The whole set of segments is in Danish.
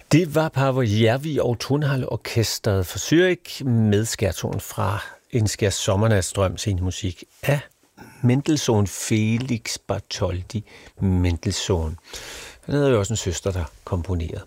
Det var Paavo Järvi og Tonhalle-orkestret for Zürich med skærtonen fra En skær sommernatsdrøm, scenemusik af Mendelssohn, Felix Bartholdy Mendelssohn. Han havde jo også en søster, der komponerede.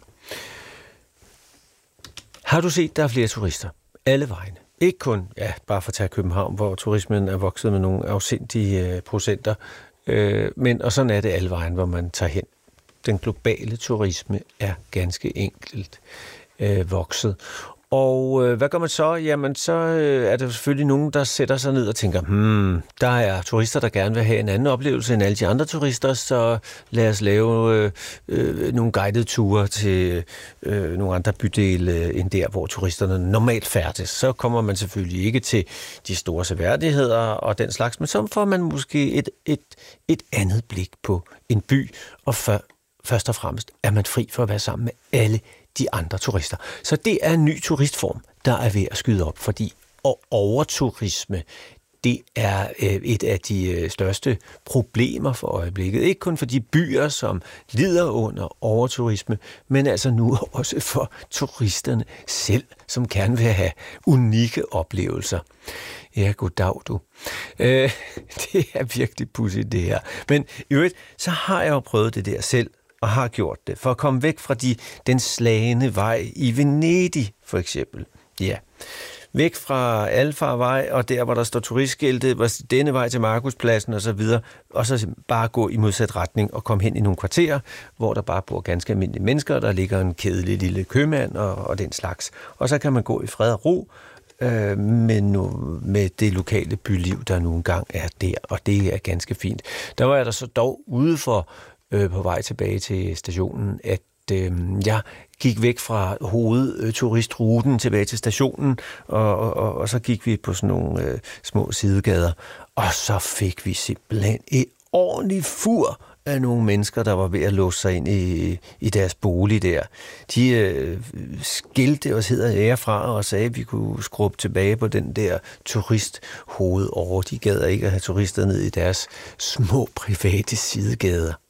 Har du set, der er flere turister? Alle vegne. Ikke kun, bare for at tage København, hvor turismen er vokset med nogle afsindige procenter, men og sådan er det alle vegne, hvor man tager hen. Den globale turisme er ganske enkelt vokset. Og hvad gør man så? Jamen, så er der selvfølgelig nogen, der sætter sig ned og tænker, der er turister, der gerne vil have en anden oplevelse end alle de andre turister, så lad os lave nogle guidede ture til nogle andre bydele end der, hvor turisterne normalt færdes. Så kommer man selvfølgelig ikke til de store seværdigheder og den slags, men så får man måske et andet blik på en by, og først og fremmest er man fri for at være sammen med alle de andre turister. Så det er en ny turistform, der er ved at skyde op, fordi overturisme, det er et af de største problemer for øjeblikket. Ikke kun for de byer, som lider under overturisme, men altså nu også for turisterne selv, som gerne vil have unikke oplevelser. Ja, goddag du. Det er virkelig pudsigt det her. Men i øvrigt, så har jeg jo prøvet det der selv, og har gjort det, for at komme væk fra den slagne vej i Venedig, for eksempel. Ja, væk fra Alfarvej, og der, hvor der står turistskilte, var denne vej til Markuspladsen og så videre, og så bare gå i modsat retning og komme hen i nogle kvarterer, hvor der bare bor ganske almindelige mennesker, der ligger en kedelig lille købmand og den slags. Og så kan man gå i fred og ro, med det lokale byliv, der nu engang er der, og det er ganske fint. Der var jeg der så dog ude for på vej tilbage til stationen, at jeg gik væk fra hovedturistruten tilbage til stationen, og så gik vi på sådan nogle små sidegader, og så fik vi simpelthen et ordentligt fur af nogle mennesker, der var ved at låse sig ind i deres bolig der. De skilte os herfra og sagde, at vi kunne skrubbe tilbage på den der turisthoved over. De gad ikke at have turister ned i deres små private sidegader.